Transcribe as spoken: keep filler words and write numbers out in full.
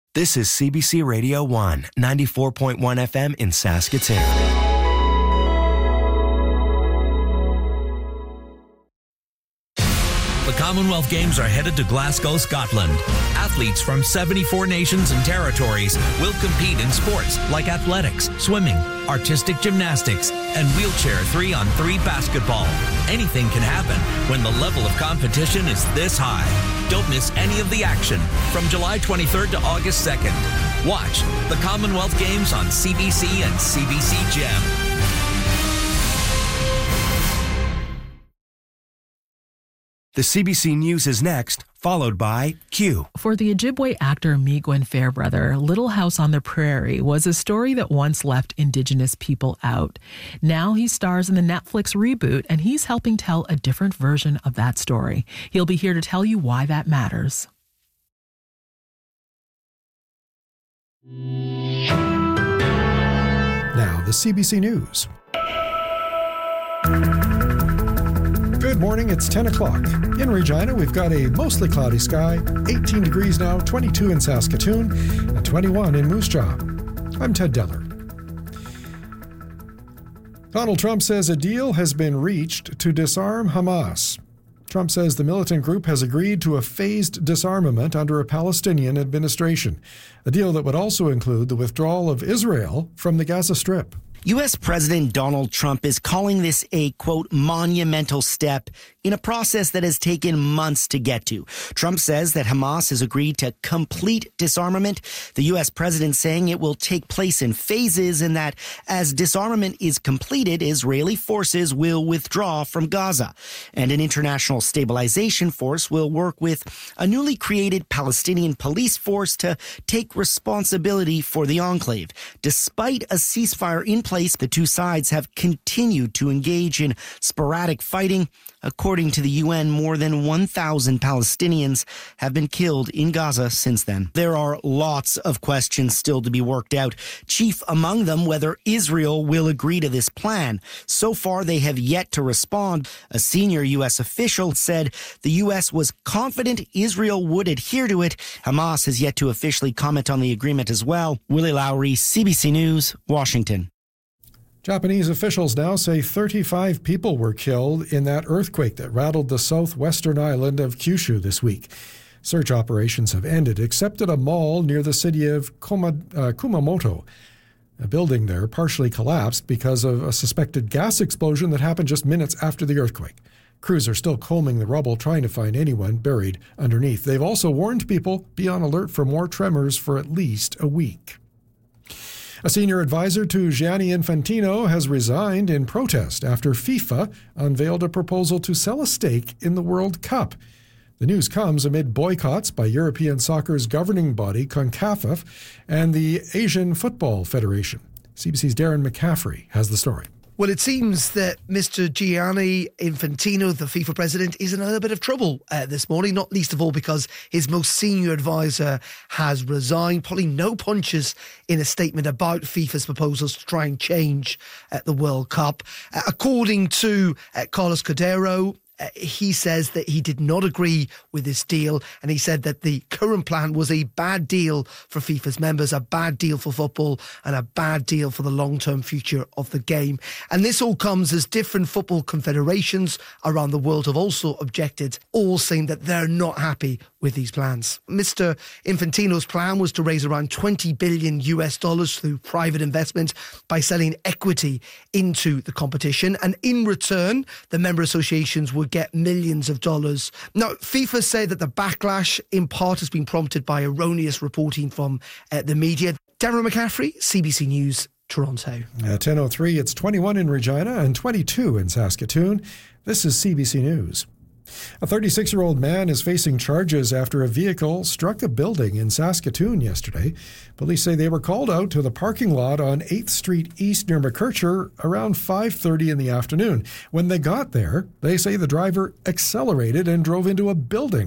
This is C B C Radio one, ninety-four point one F M in Saskatoon. The Commonwealth Games are headed to Glasgow, Scotland. Athletes from seventy-four nations and territories will compete in sports like athletics, swimming, artistic gymnastics, and wheelchair three on three basketball. Anything can happen when the level of competition is this high. Don't miss any of the action from July twenty-third to August second. Watch the Commonwealth Games on C B C and C B C Gem. The C B C News is next, followed by Q. For the Ojibwe actor Migwen Fairbrother, Little House on the Prairie was a story that once left Indigenous people out. Now he stars in the Netflix reboot, and he's helping tell a different version of that story. He'll be here to tell you why that matters. Now, the C B C News. Good morning, it's ten o'clock. In Regina, we've got a mostly cloudy sky, eighteen degrees now, twenty-two in Saskatoon, and twenty-one in Moose Jaw. I'm Ted Deller. Donald Trump says a deal has been reached to disarm Hamas. Trump says the militant group has agreed to a phased disarmament under a Palestinian administration, a deal that would also include the withdrawal of Israel from the Gaza Strip. U S President Donald Trump is calling this a, quote, monumental step in a process that has taken months to get to. Trump says that Hamas has agreed to complete disarmament. The U S president saying it will take place in phases and that as disarmament is completed, Israeli forces will withdraw from Gaza. And an international stabilization force will work with a newly created Palestinian police force to take responsibility for the enclave. Despite a ceasefire in place, the two sides have continued to engage in sporadic fighting. According to the U N, more than one thousand Palestinians have been killed in Gaza since then. There are lots of questions still to be worked out, chief among them whether Israel will agree to this plan. So far, they have yet to respond. A senior U S official said the U S was confident Israel would adhere to it. Hamas has yet to officially comment on the agreement as well. Willie Lowry, C B C News, Washington. Japanese officials now say thirty-five people were killed in that earthquake that rattled the southwestern island of Kyushu this week. Search operations have ended, except at a mall near the city of Kuma, uh, Kumamoto. A building there partially collapsed because of a suspected gas explosion that happened just minutes after the earthquake. Crews are still combing the rubble, trying to find anyone buried underneath. They've also warned people be on alert for more tremors for at least a week. A senior advisor to Gianni Infantino has resigned in protest after FIFA unveiled a proposal to sell a stake in the World Cup. The news comes amid boycotts by European soccer's governing body, CONCACAF, and the Asian Football Federation. C B C's Darren McCaffrey has the story. Well, it seems that Mister Gianni Infantino, the FIFA president, is in a little bit of trouble uh, this morning, not least of all because his most senior advisor has resigned, pulling no punches in a statement about FIFA's proposals to try and change uh, the World Cup. Uh, according to uh, Carlos Cordero, Uh, he says that he did not agree with this deal, and he said that the current plan was a bad deal for FIFA's members, a bad deal for football, and a bad deal for the long-term future of the game. And this all comes as different football confederations around the world have also objected, all saying that they're not happy with these plans. Mister Infantino's plan was to raise around twenty billion U S dollars through private investment by selling equity into the competition, and in return, the member associations would get millions of dollars. Now, FIFA say that the backlash in part has been prompted by erroneous reporting from uh, the media. Darren McCaffrey, C B C News, Toronto. At ten oh three, it's twenty-one in Regina and twenty-two in Saskatoon. This is C B C News. A thirty-six-year-old man is facing charges after a vehicle struck a building in Saskatoon yesterday. Police say they were called out to the parking lot on eighth Street East near McKercher around five thirty in the afternoon. When they got there, they say the driver accelerated and drove into a building.